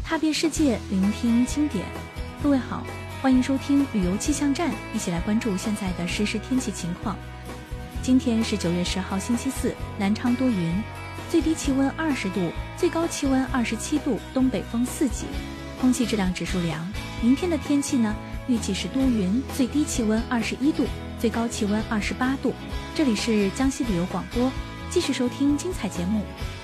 踏遍世界，聆听经典。各位好，欢迎收听旅游气象站，一起来关注现在的实时天气情况。今天是9月10号星期四，南昌多云，最低气温20度，最高气温27度，东北风4级，空气质量指数良。明天的天气呢，预计是多云，最低气温21度，最高气温28度。这里是江西旅游广播，继续收听精彩节目。